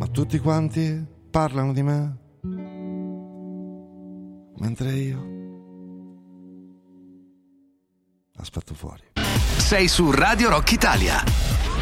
tutti quanti parlano di me, mentre io aspetto fuori. Sei su Radio Rock Italia.